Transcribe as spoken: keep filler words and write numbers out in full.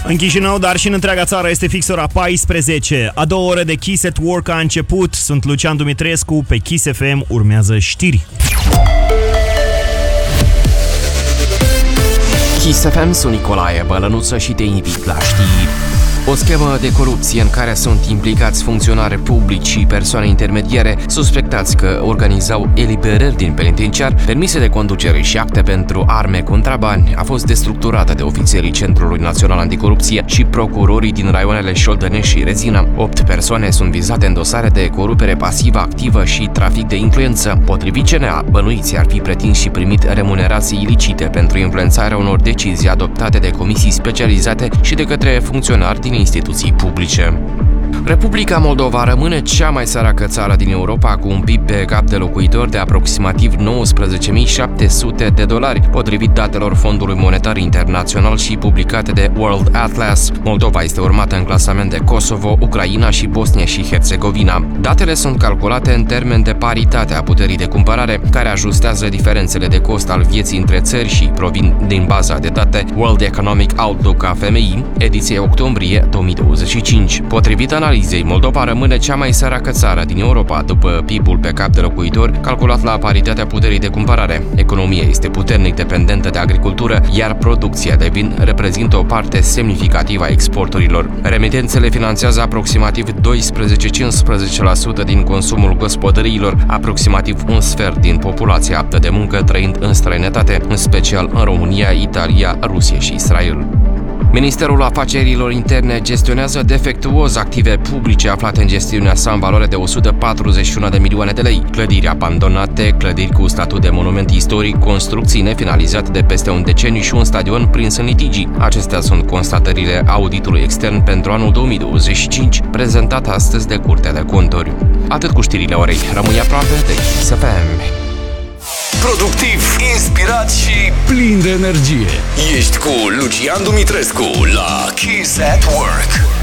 În Chișinău, dar și în întreaga țară, este fix ora paisprezece. A două ore de Kiss at Work a început. Sunt Lucian Dumitrescu, pe Kiss F M urmează știri. Kiss F M, sunt Nicolae Bălănuță și te invit la știri. O schemă de corupție în care sunt implicați funcționari publici și persoane intermediare suspectați că organizau eliberări din penitenciar, permise de conducere și acte pentru arme contrabani a fost destructurată de ofițerii Centrului Național Anticorupție și procurorii din raioanele Șoldănești și Rezina. Opt persoane sunt vizate în dosare de corupere pasivă activă și trafic de influență. Potrivit C N A, bănuiții ar fi pretins și primit remunerații ilicite pentru influențarea unor decizii adoptate de comisii specializate și de către funcționari din instituții publice. Republica Moldova rămâne cea mai săracă țară din Europa, cu un P I B pe cap de locuitor de aproximativ nouăsprezece mii șapte sute de dolari, potrivit datelor Fondului Monetar Internațional și publicate de World Atlas. Moldova este urmată în clasament de Kosovo, Ucraina și Bosnia și Herțegovina. Datele sunt calculate în termen de paritate a puterii de cumpărare, care ajustează diferențele de cost al vieții între țări și provin din baza de date World Economic Outlook a F M I, ediție octombrie două mii douăzeci și cinci. Potrivit analizei, Moldova rămâne cea mai săracă țară din Europa după P I B-ul pe cap de locuitor, calculat la paritatea puterii de cumpărare. Economia este puternic dependentă de agricultură, iar producția de vin reprezintă o parte semnificativă a exporturilor. Remitențele finanțează aproximativ doisprezece-cincisprezece la sută din consumul gospodăriilor, aproximativ un sfert din populația aptă de muncă trăind în străinătate, în special în România, Italia, Rusia și Israel. Ministerul Afacerilor Interne gestionează defectuos active publice aflate în gestiunea sa în valoare de o sută patruzeci și unu de milioane de lei. Clădiri abandonate, clădiri cu statut de monument istoric, construcții nefinalizate de peste un deceniu și un stadion prins în litigii. Acestea sunt constatările auditului extern pentru anul două mii douăzeci și cinci, prezentat astăzi de Curtea de Conturi. Atât cu știrile orei. Rămâi aproape de Kiss F M. Productiv, inspirat și plin de energie. Ești cu Lucian Dumitrescu la Kiss at Work.